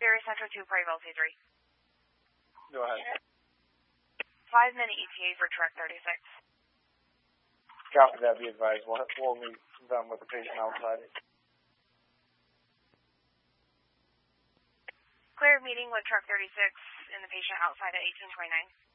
Barry Central 2, Prairie 3. Go ahead. 5-minute ETA for truck 36. Copy that, be advised. We'll meet them with the patient outside. Clear meeting with truck 36 and the patient outside at 1829.